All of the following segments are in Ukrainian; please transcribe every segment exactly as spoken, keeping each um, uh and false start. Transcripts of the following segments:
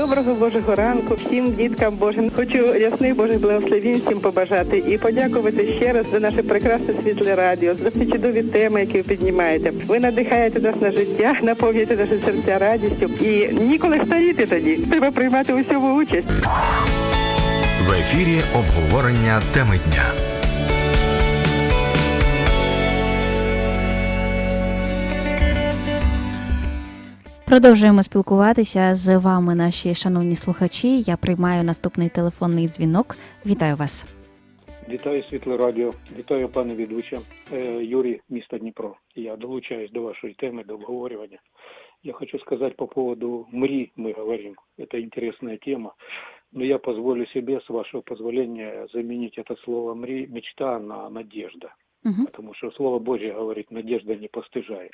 Доброго Божого ранку всім діткам Божим. Хочу ясних Божих благословень всім побажати і подякувати ще раз за наше прекрасне світле радіо, за ці чудові теми, які ви піднімаєте. Ви надихаєте нас на життя, наповнюєте наші серця радістю і ніколи старіти тоді. Треба приймати у всьому участь. В ефірі обговорення теми дня. Продовжуємо спілкуватися з вами, наші шановні слухачі. Я приймаю наступний телефонний дзвінок. Вітаю вас. Вітаю, Світле Радіо. Вітаю, пане ведуча. Юрій, місто Дніпро. Я долучаюсь до вашої теми, до обговорювання. Я хочу сказать по поводу «мри» мы говорим. Это интересная тема. Но я позволю себе, с вашего позволения, заменить это слово «мри» мечта на «надежда». Угу. Потому что Слово Божье говорит «надежда не постыжает».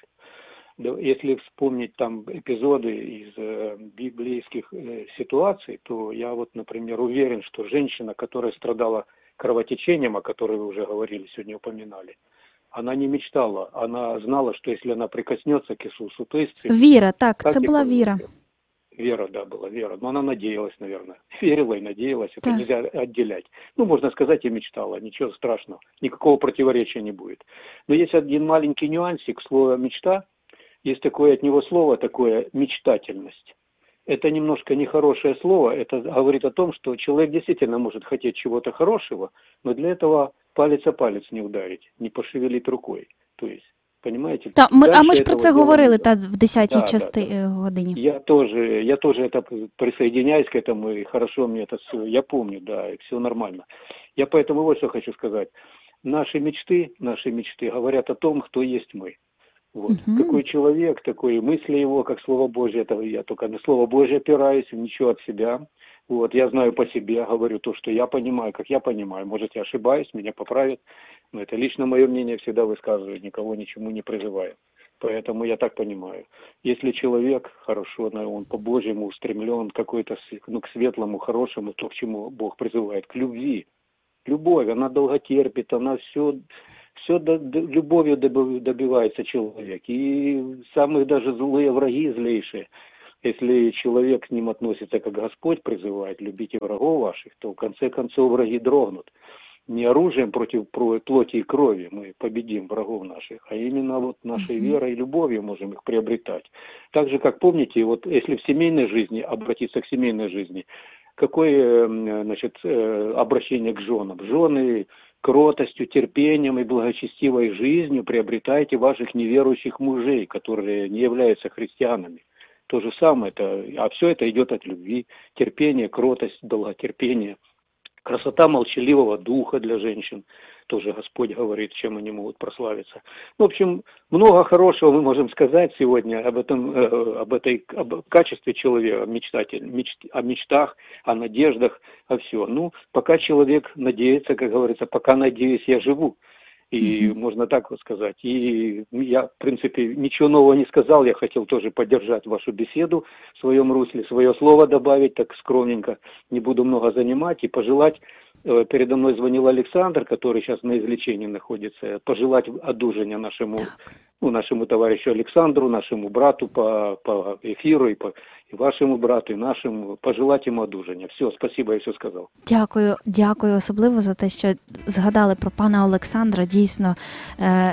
Если вспомнить там эпизоды из э, библейских э, ситуаций, то я вот, например, уверен, что женщина, которая страдала кровотечением, о которой вы уже говорили, сегодня упоминали, она не мечтала, она знала, что если она прикоснется к Иисусу, то есть... Віра, так, так це була віра. Вера, да, была вера. Но она надеялась, наверное. Верила и надеялась. Это да. Нельзя отделять. Ну, можно сказать, и мечтала. Ничего страшного. Никакого противоречия не будет. Но есть один маленький нюансик. Слово «мечта». Есть такое от него слово, такое «мечтательность». Это немножко нехорошее слово. Это говорит о том, что человек действительно может хотеть чего-то хорошего, но для этого палец о палец не ударить, не пошевелить рукой. То есть, понимаете? Та, ми, а ми ж про це говорили та, в десятій да, части да, да. годині. Я тоже, я тоже это присоединяюсь к этому, и хорошо мне это все, я помню, да, и все нормально. Я поэтому вот что хочу сказать. Наши мечты, наши мечты говорят о том, кто есть мы. Вот. Угу. Какой человек, такой мысли его, как Слово Божье, это я только на Слово Божье опираюсь, ничего от себя. Вот, я знаю по себе, говорю то, что я понимаю, как я понимаю. Может, я ошибаюсь, меня поправят, но это лично мое мнение всегда высказываю, никого ничему не призываю. Поэтому я так понимаю. Если человек хорошо, он по-божьему устремлен какой-то, ну, к светлому, хорошему, то, к чему Бог призывает, к любви. Любовь, она долготерпит, она все... Все до, до, любовью добивается человек. И самые даже злые враги, злейшие, если человек к ним относится, как Господь призывает, любите врагов ваших, то в конце концов враги дрогнут. Не оружием против плоти и крови мы победим врагов наших, а именно вот нашей mm-hmm. верой и любовью можем их приобретать. Так же, как помните, вот если в семейной жизни, обратиться к семейной жизни, какое, значит, обращение к женам? Жены кротостью, терпением и благочестивой жизнью приобретайте ваших неверующих мужей, которые не являются христианами. То же самое, это, а все это идет от любви, терпение, кротость, долготерпение, красота молчаливого духа для женщин. Тоже Господь говорит, чем они могут прославиться. В общем, много хорошего мы можем сказать сегодня об этом, э, об этой, об качестве человека, мечтатель, меч, о мечтах, о надеждах, о все. Ну, пока человек надеется, как говорится, пока надеюсь, я живу. И mm-hmm. можно так вот сказать. И я, в принципе, ничего нового не сказал. Я хотел тоже поддержать вашу беседу в своем русле, свое слово добавить, так скромненько. Не буду много занимать и пожелать. Передо мной звонил Александр, который сейчас на излечении находится. Пожелать одужания нашему, ну, нашему товарищу Александру, нашему брату по, по эфиру, и, по, и вашему брату, и нашему. Пожелать ему одужания. Все, спасибо, я все сказал. Дякую, дякую особливо за те, що згадали про пана Олександра. Дійсно, е-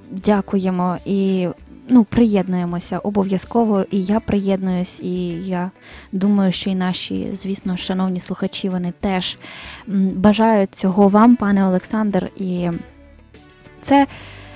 дякуємо і ну, приєднуємося обов'язково, і я приєднуюсь, і я думаю, що і наші, звісно, шановні слухачі, вони теж бажають цього вам, пане Олександр, і це,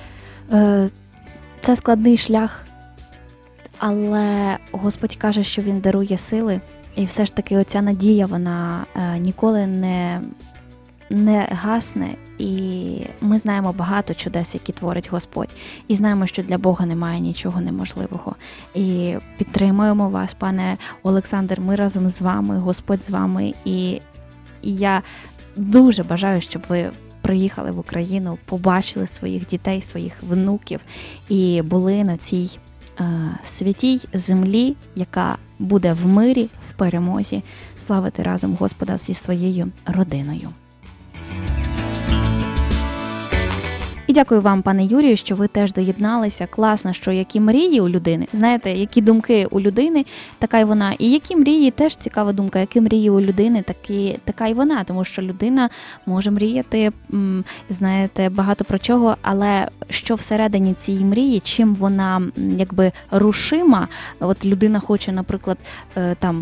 це складний шлях, але Господь каже, що Він дарує сили, і все ж таки оця надія, вона ніколи не не гасне, і ми знаємо багато чудес, які творить Господь, і знаємо, що для Бога немає нічого неможливого. І підтримуємо вас, пане Олександр, ми разом з вами, Господь з вами, і, і я дуже бажаю, щоб ви приїхали в Україну, побачили своїх дітей, своїх внуків, і були на цій е, святій землі, яка буде в мирі, в перемозі, славити разом Господа зі своєю родиною. І дякую вам, пане Юрію, що ви теж доєдналися. Класно, що які мрії у людини, знаєте, які думки у людини, така й вона. І які мрії, теж цікава думка, які мрії у людини, такі, така й вона. Тому що людина може мріяти, знаєте, багато про чого, але що всередині цієї мрії, чим вона якби рушима. От людина хоче, наприклад, там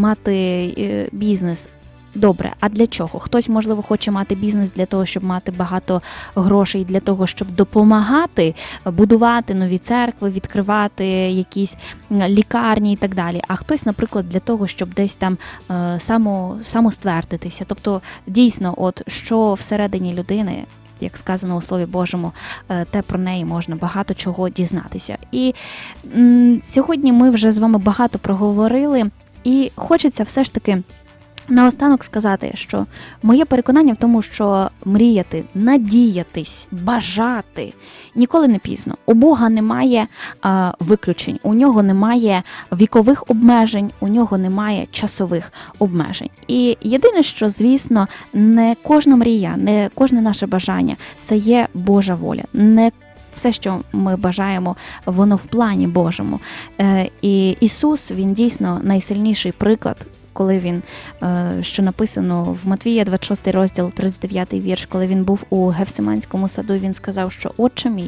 мати бізнес. Добре, а для чого? Хтось, можливо, хоче мати бізнес для того, щоб мати багато грошей, для того, щоб допомагати, будувати нові церкви, відкривати якісь лікарні і так далі. А хтось, наприклад, для того, щоб десь там е, само, самоствердитися. Тобто, дійсно, от що всередині людини, як сказано у Слові Божому, те про неї можна багато чого дізнатися. І м, сьогодні ми вже з вами багато проговорили, і хочеться все ж таки наостанок сказати, що моє переконання в тому, що мріяти, надіятись, бажати ніколи не пізно. У Бога немає а, виключень, у нього немає вікових обмежень, у нього немає часових обмежень. І єдине, що, звісно, не кожна мрія, не кожне наше бажання – це є Божа воля. Не все, що ми бажаємо, воно в плані Божому. Е, і Ісус, Він дійсно найсильніший приклад, коли він, що написано в Матвія, двадцять шостий розділ, тридцять дев'ятий вірш, коли він був у Гефсиманському саду, він сказав, що «Отче мій,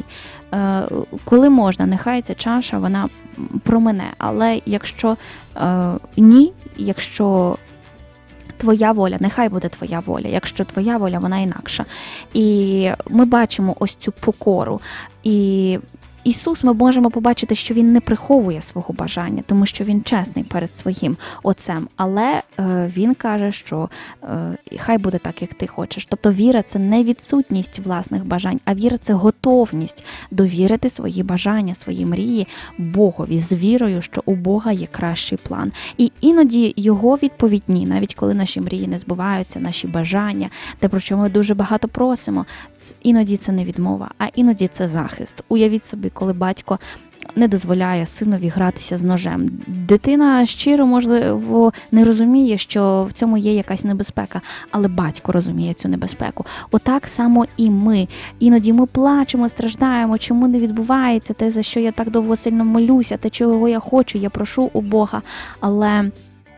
коли можна, нехай ця чаша, вона промине, але якщо ні, якщо твоя воля, нехай буде твоя воля, якщо твоя воля, вона інакша». І ми бачимо ось цю покору. І Ісус, ми можемо побачити, що Він не приховує свого бажання, тому що Він чесний перед своїм Отцем, але е, Він каже, що е, хай буде так, як ти хочеш. Тобто віра – це не відсутність власних бажань, а віра – це готовність довірити свої бажання, свої мрії Богові з вірою, що у Бога є кращий план. І іноді Його відповідь ні, навіть коли наші мрії не збуваються, наші бажання, те, про що ми дуже багато просимо, іноді це не відмова, а іноді це захист. Уявіть собі, коли батько не дозволяє синові гратися з ножем. Дитина щиро, можливо, не розуміє, що в цьому є якась небезпека, але батько розуміє цю небезпеку. Отак само і ми. Іноді ми плачемо, страждаємо, чому не відбувається те, за що я так довго сильно молюся, те, чого я хочу, я прошу у Бога. Але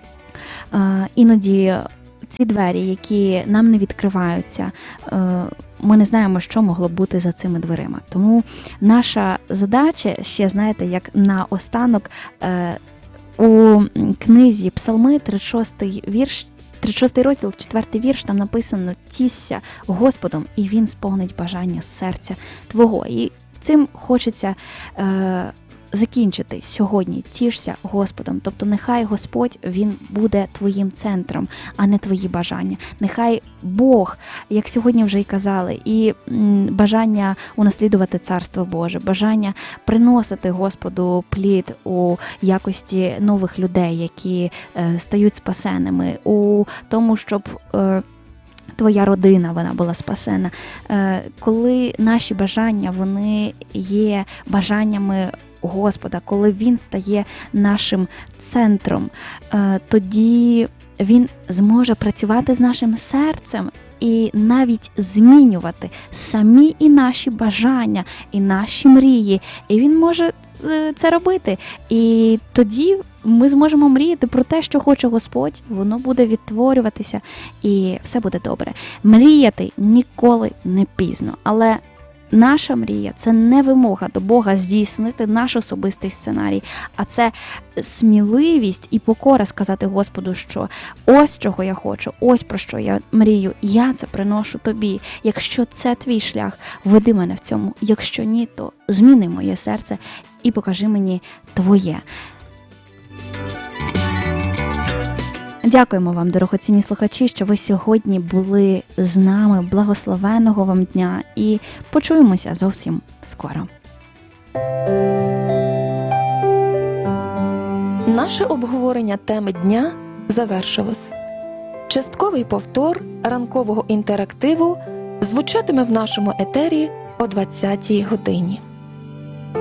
е, іноді ці двері, які нам не відкриваються, е, ми не знаємо, що могло бути за цими дверима. Тому наша задача, ще, знаєте, як наостанок, е, у книзі Псалми, тридцять шостий вірш, тридцять шостий розділ, четвертий вірш, там написано «Тісся Господом, і Він сповнить бажання серця твого». І цим хочеться е, закінчити сьогодні. Тішся Господом. Тобто нехай Господь, Він буде твоїм центром, а не твої бажання. Нехай Бог, як сьогодні вже й казали, і м, бажання унаслідувати Царство Боже, бажання приносити Господу плід у якості нових людей, які е, стають спасеними, у тому, щоб е, твоя родина, вона була спасена. Е, коли наші бажання, вони є бажаннями Господа, коли Він стає нашим центром, тоді Він зможе працювати з нашим серцем і навіть змінювати самі і наші бажання, і наші мрії. І Він може це робити. І тоді ми зможемо мріяти про те, що хоче Господь, воно буде відтворюватися, і все буде добре. Мріяти ніколи не пізно, але наша мрія – це не вимога до Бога здійснити наш особистий сценарій, а це сміливість і покора сказати Господу, що ось чого я хочу, ось про що я мрію, я це приношу тобі. Якщо це твій шлях, веди мене в цьому. Якщо ні, то зміни моє серце і покажи мені твоє. Дякуємо вам, дорогоцінні слухачі, що ви сьогодні були з нами. Благословенного вам дня і почуємося зовсім скоро. Наше обговорення теми дня завершилось. Частковий повтор ранкового інтерактиву звучатиме в нашому етері о двадцятій годині.